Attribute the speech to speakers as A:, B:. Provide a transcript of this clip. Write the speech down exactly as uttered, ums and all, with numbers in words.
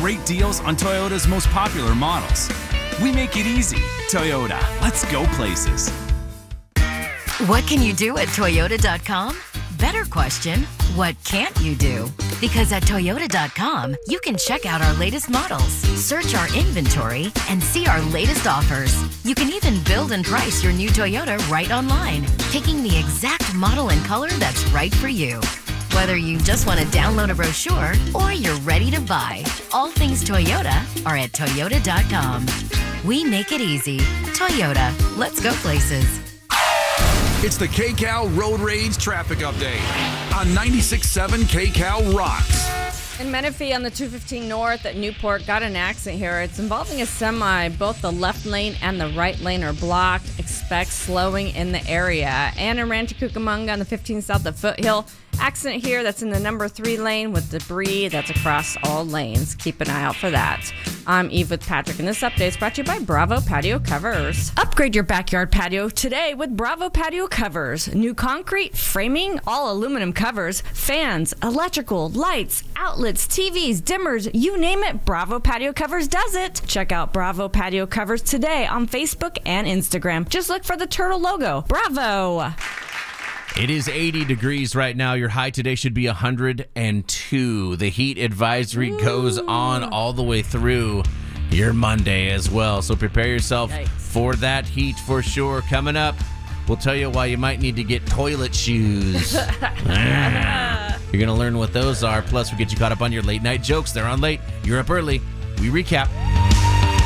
A: great deals on Toyota's most popular models. We make it easy. Toyota, let's go places.
B: What can you do at Toyota dot com? Better question, what can't you do? Because at Toyota dot com, you can check out our latest models, search our inventory, and see our latest offers. You can even build and price your new Toyota right online, picking the exact model and color that's right for you. Whether you just want to download a brochure or you're ready to buy, all things Toyota are at Toyota dot com. We make it easy. Toyota, let's go places.
C: It's the K C A L Road Rage Traffic Update on ninety-six point seven K C A L Rocks.
D: In Menifee on the two fifteen North at Newport, got an accident here. It's involving a semi. Both the left lane and the right lane are blocked. Expect slowing in the area. And in Rancho Cucamonga on the fifteen South at Foothill, accident here that's in the number three lane with debris that's across all lanes. Keep an eye out for that. I'm Eve with Patrick, and this update is brought to you by Bravo Patio Covers. Upgrade your backyard patio today with Bravo Patio Covers. New concrete, framing, all aluminum covers, fans, electrical, lights, outlets, T Vs, dimmers, you name it, Bravo Patio Covers does it. Check out Bravo Patio Covers today on Facebook and Instagram. Just look for the turtle logo. Bravo!
E: It is eighty degrees right now. Your high today should be one hundred two. The heat advisory Ooh. goes on all the way through your Monday as well. So prepare yourself Yikes. for that heat for sure. Coming up, we'll tell you why you might need to get toilet shoes. ah. You're going to learn what those are. Plus, we'll get you caught up on your late night jokes. They're on late. You're up early. We recap.